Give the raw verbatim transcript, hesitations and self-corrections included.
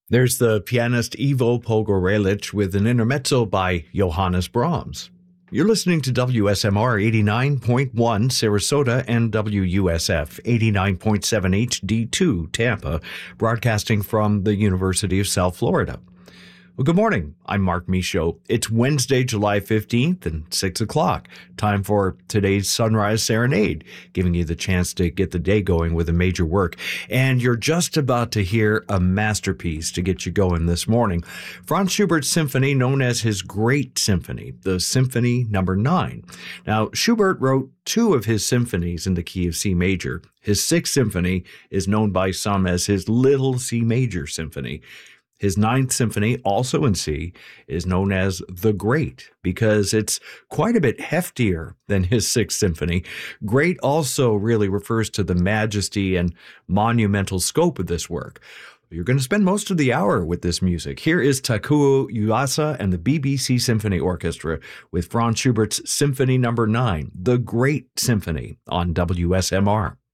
There's the pianist Ivo Pogorelic with an intermezzo by Johannes Brahms. You're listening to W S M R eighty-nine point one Sarasota and W U S F eighty-nine point seven H D two Tampa, broadcasting from the University of South Florida. Well, good morning. I'm Mark Michaud. It's Wednesday, July fifteenth and six o'clock. Time for today's Sunrise Serenade, giving you the chance to get the day going with a major work. And you're just about to hear a masterpiece to get you going this morning. Franz Schubert's symphony, known as his Great Symphony, the Symphony Number nine. Now, Schubert wrote two of his symphonies in the key of C major. His Sixth Symphony is known by some as his Little C Major Symphony. His Ninth Symphony, also in C, is known as the Great because it's quite a bit heftier than his Sixth Symphony. Great also really refers to the majesty and monumental scope of this work. You're going to spend most of the hour with this music. Here is Takuo Yuasa and the B B C Symphony Orchestra with Franz Schubert's Symphony Number nine, the Great Symphony, on W S M R.